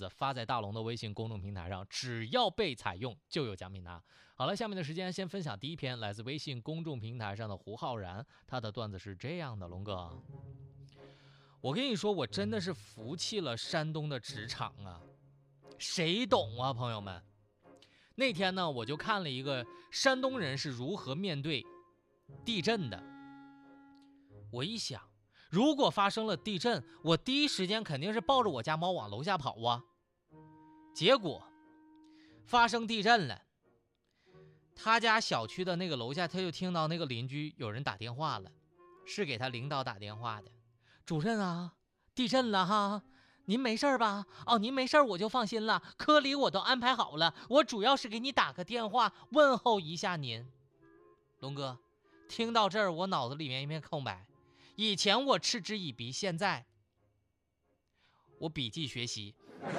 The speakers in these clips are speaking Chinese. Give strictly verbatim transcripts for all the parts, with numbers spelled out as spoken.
子发在大龙的微信公众平台上，只要被采用就有奖品拿。好了，下面的时间先分享第一篇来自微信公众平台上的胡浩然，他的段子是这样的：龙哥，我跟你说，我真的是服气了山东的职场啊，谁懂啊，朋友们？那天呢，我就看了一个山东人是如何面对地震的。我一想，如果发生了地震，我第一时间肯定是抱着我家猫往楼下跑啊。结果发生地震了，他家小区的那个楼下，他就听到那个邻居有人打电话了，是给他领导打电话的。主任啊，地震了哈，您没事吧？哦，您没事我就放心了，科里我都安排好了，我主要是给你打个电话问候一下您。龙哥，听到这儿我脑子里面一片空白。以前我嗤之以鼻，现在我笔记学习。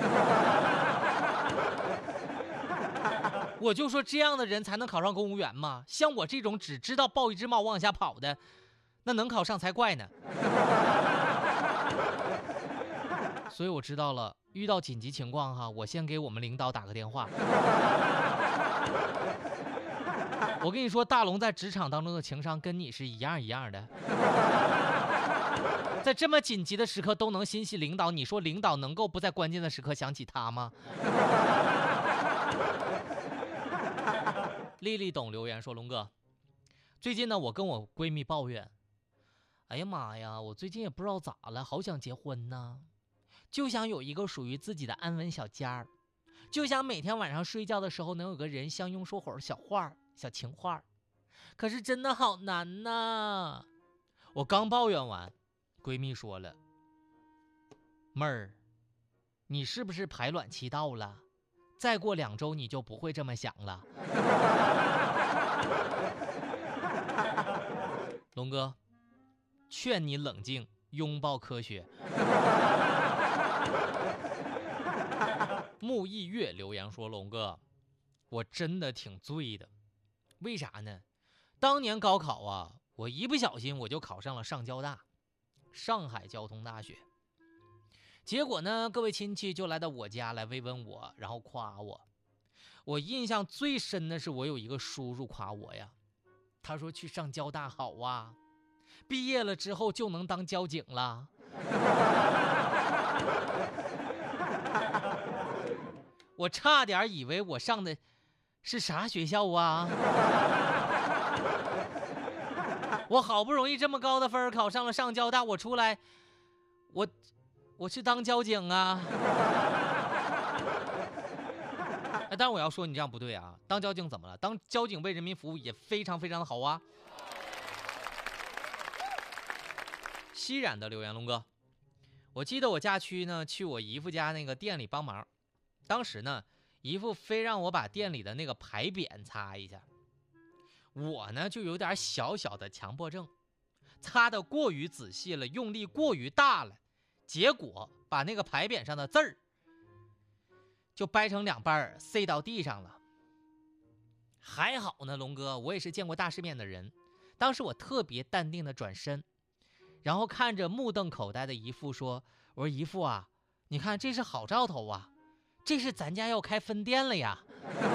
我就说这样的人才能考上公务员吗？像我这种只知道抱一只猫往下跑的，那能考上才怪呢。所以我知道了，遇到紧急情况哈，我先给我们领导打个电话。我跟你说，大龙在职场当中的情商跟你是一样一样的。在这么紧急的时刻都能心系领导，你说领导能够不在关键的时刻想起他吗？丽丽懂留言说，龙哥，最近呢我跟我闺蜜抱怨，哎呀妈呀，我最近也不知道咋了，好想结婚呢，就想有一个属于自己的安稳小家儿，就想每天晚上睡觉的时候能有个人相拥说会儿小话小情话，可是真的好难呐。我刚抱怨完，闺蜜说了，妹儿，你是不是排卵期到了？再过两周你就不会这么想了。龙哥，劝你冷静，拥抱科学。木易月留言说，龙哥，我真的挺醉的。为啥呢？当年高考啊，我一不小心我就考上了上交大，上海交通大学。结果呢，各位亲戚就来到我家来慰问我，然后夸我。我印象最深的是我有一个叔叔夸我呀，他说去上交大好啊，毕业了之后就能当交警了。我差点以为我上的是啥学校啊。我好不容易这么高的分考上了上交大，我出来我我去当交警啊。但是我要说你这样不对啊，当交警怎么了？当交警为人民服务也非常非常的好啊。熙冉的留言，龙哥，我记得我假期呢去我姨父家那个店里帮忙，当时呢姨父非让我把店里的那个牌匾擦一下，我呢就有点小小的强迫症，擦得过于仔细了，用力过于大了，结果把那个牌匾上的字儿就掰成两半塞到地上了。还好呢，龙哥，我也是见过大世面的人，当时我特别淡定的转身，然后看着目瞪口呆的姨父说，我说姨父啊，你看这是好兆头啊，这是咱家要开分店了呀。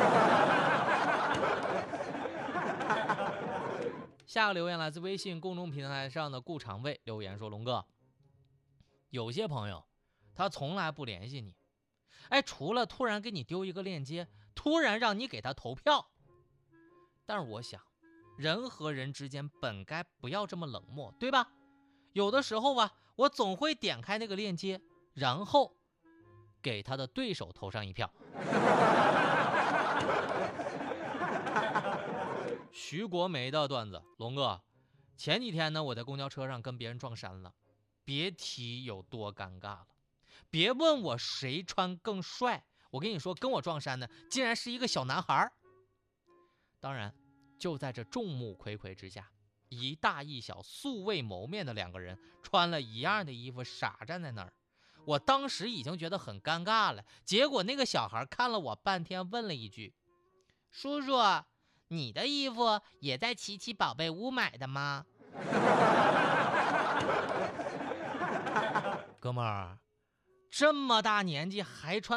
下个留言来自微信公众平台上的顾长卫留言说，龙哥，有些朋友他从来不联系你，哎，除了突然给你丢一个链接，突然让你给他投票。但是我想，人和人之间本该不要这么冷漠，对吧？有的时候吧，我总会点开那个链接，然后给他的对手投上一票。徐国梅的段子，龙哥，前几天呢，我在公交车上跟别人撞衫了，别提有多尴尬了。别问我谁穿更帅，我跟你说，跟我撞衫的竟然是一个小男孩。当然，就在这众目睽睽之下，一大一小素未谋面的两个人穿了一样的衣服，傻站在那儿。我当时已经觉得很尴尬了，结果那个小孩看了我半天，问了一句，叔叔，你的衣服也在奇奇宝贝屋买的吗？哥们儿，这么大年纪还穿